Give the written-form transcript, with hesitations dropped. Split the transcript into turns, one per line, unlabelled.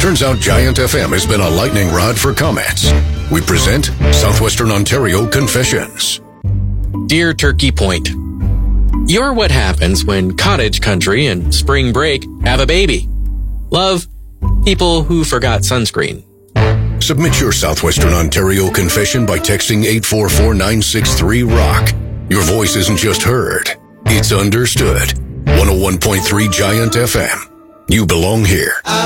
Turns out Giant FM has been a lightning rod for comments. We present Southwestern Ontario Confessions.
Dear Turkey Point, you're what happens when cottage country and spring break have a baby. Love, people who forgot sunscreen.
Submit your Southwestern Ontario confession by texting 844-963-ROCK. Your voice isn't just heard, it's understood. 101.3 Giant FM. You belong here.